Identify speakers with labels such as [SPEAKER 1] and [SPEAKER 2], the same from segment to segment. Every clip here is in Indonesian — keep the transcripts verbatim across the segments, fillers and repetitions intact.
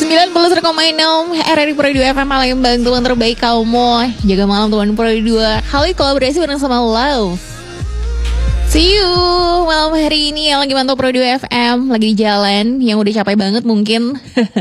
[SPEAKER 1] sembilan puluh satu koma enam R R I Pro dua F M Palembang, tuan terbaik kamu. Jaga malam tuan Pro dua. Kali kolaborasi bareng sama Love. See you malam hari ini yang lagi mantau Pro dua F M, lagi di jalan, yang udah capek banget mungkin.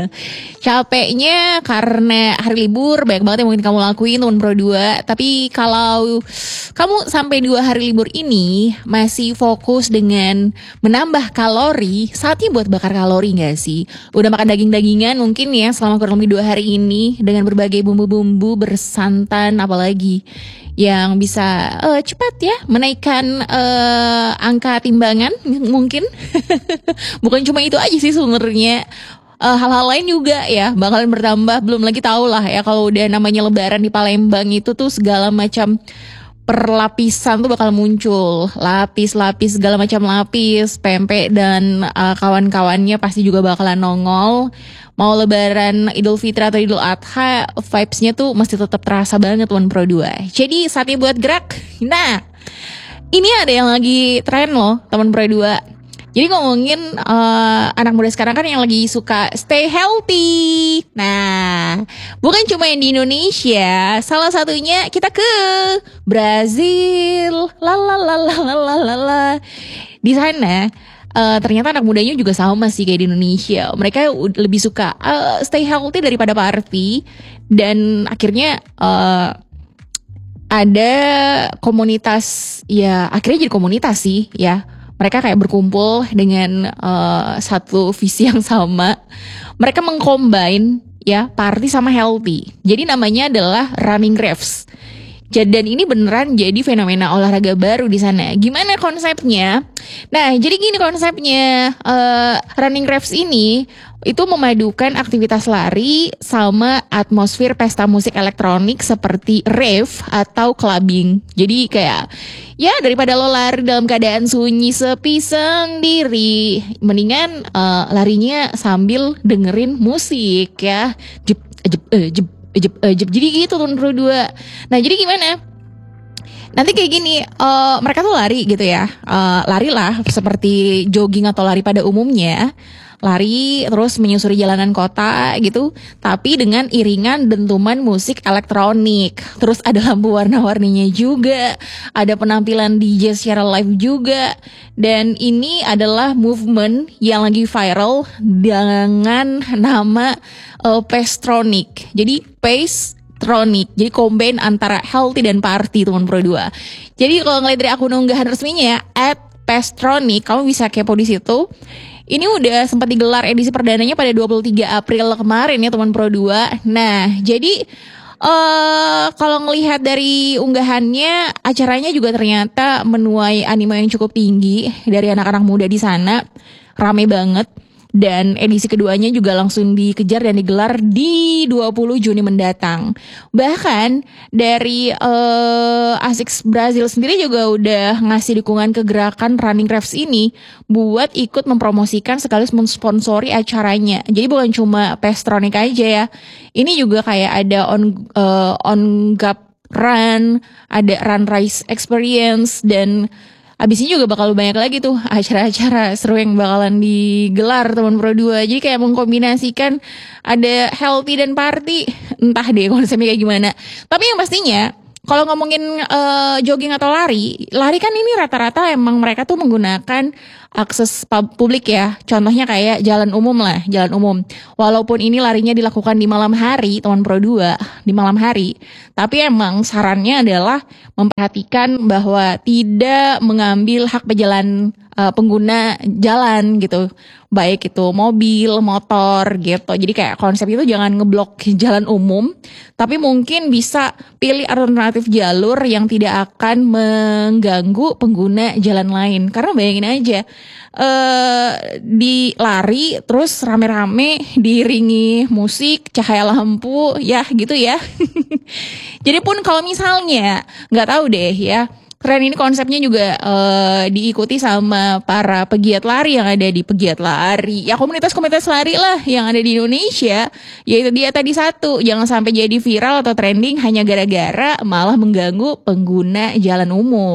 [SPEAKER 1] Capeknya karena hari libur, banyak banget yang mungkin kamu lakuin teman Pro dua. Tapi kalau kamu sampai dua hari libur ini masih fokus dengan menambah kalori, saatnya buat bakar kalori gak sih? Udah makan daging-dagingan mungkin ya selama kurang lebih dua hari ini, dengan berbagai bumbu-bumbu bersantan apalagi yang bisa uh, cepat ya menaikkan uh, angka timbangan mungkin. Bukan cuma itu aja sih sebenarnya, uh, hal-hal lain juga ya bakalan bertambah. Belum lagi tau lah ya kalau udah namanya lebaran di Palembang itu tuh segala macam perlapisan tuh bakal muncul, lapis-lapis segala macam lapis, pempek dan uh, kawan-kawannya pasti juga bakalan nongol. Mau lebaran Idul Fitri atau Idul Adha, vibes-nya tuh mesti tetap terasa banget tuan Pro dua. Jadi saatnya buat gerak. Nah, ini ada yang lagi tren loh teman Pro dua. Jadi ngomongin uh, anak muda sekarang kan yang lagi suka stay healthy. Nah, bukan cuma yang di Indonesia, salah satunya kita ke Brazil. Lalalalalalala. Di sana uh, ternyata anak mudanya juga sama sih kayak di Indonesia. Mereka lebih suka uh, stay healthy daripada party. Dan akhirnya uh, ada komunitas, ya akhirnya jadi komunitas sih ya. Mereka kayak berkumpul dengan uh, satu visi yang sama. Mereka mengcombine ya party sama healthy. Jadi namanya adalah Running Revs. Dan ini beneran jadi fenomena olahraga baru di sana. Gimana konsepnya? Nah, jadi gini konsepnya. Uh, Running Revs ini itu memadukan aktivitas lari sama atmosfer pesta musik elektronik seperti rave atau clubbing. Jadi kayak ya daripada lo lari dalam keadaan sunyi sepi sendiri, mendingan uh, larinya sambil dengerin musik ya. Jep jep eh, jep jep eh, jep. Jadi gitu tuh Pro dua. Nah, jadi gimana? Nanti kayak gini, uh, mereka tuh lari gitu ya, uh, lari lah seperti jogging atau lari pada umumnya, lari terus menyusuri jalanan kota gitu, tapi dengan iringan dentuman musik elektronik. Terus ada lampu warna-warninya juga, ada penampilan D J secara live juga, dan ini adalah movement yang lagi viral dengan nama uh, Pacetronic. Jadi Pace Tronic, jadi combine antara healthy dan party teman Pro dua. Jadi kalau ngeliat dari akun unggahan resminya ya, at Pacetronic, kamu bisa kepo di situ. Ini udah sempat digelar edisi perdananya pada dua puluh tiga April kemarin ya teman Pro dua. Nah, jadi uh, kalau ngelihat dari unggahannya, acaranya juga ternyata menuai animo yang cukup tinggi dari anak-anak muda di sana. Rame banget. Dan edisi keduanya juga langsung dikejar dan digelar di dua puluh Juni mendatang. Bahkan dari uh, Asics Brazil sendiri juga udah ngasih dukungan ke gerakan Running Revs ini buat ikut mempromosikan sekaligus mensponsori acaranya. Jadi bukan cuma Pacetronic aja ya. Ini juga kayak ada on uh, on Gap Run, ada Run Rise Experience, dan abis ini juga bakal banyak lagi tuh acara-acara seru yang bakalan digelar teman Pro dua. Jadi kayak mengkombinasikan ada healthy dan party. Entah deh konsepnya kayak gimana. Tapi yang pastinya kalau ngomongin uh, jogging atau lari, lari kan ini rata-rata emang mereka tuh menggunakan akses publik ya. Contohnya kayak jalan umum lah, jalan umum. Walaupun ini larinya dilakukan di malam hari, teman Pro dua, di malam hari. Tapi emang sarannya adalah memperhatikan bahwa tidak mengambil hak pejalan uh, pengguna jalan gitu. Baik itu mobil, motor gitu. Jadi kayak konsep itu jangan ngeblok jalan umum, tapi mungkin bisa pilih alternatif jalur yang tidak akan mengganggu pengguna jalan lain. Karena bayangin aja, uh, di lari terus rame-rame diiringi musik, cahaya lampu, ya gitu ya. Jadi pun kalau misalnya nggak tahu deh ya, keren ini konsepnya juga uh, diikuti sama para pegiat lari yang ada di pegiat lari. Ya komunitas-komunitas lari lah yang ada di Indonesia. Yaitu dia tadi satu, jangan sampai jadi viral atau trending hanya gara-gara malah mengganggu pengguna jalan umum.